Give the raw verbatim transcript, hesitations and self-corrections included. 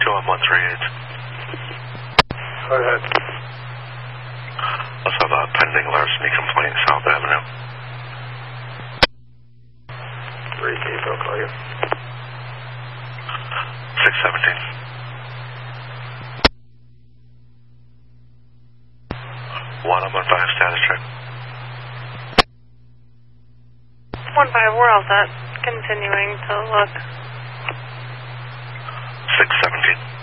Go on one three eight. Go ahead. Let's have a pending larceny complaint, South Avenue. three eight, I'll call you. six seventeen. one on one five, status check. one five, we're all set. Continuing to look. six seventeen.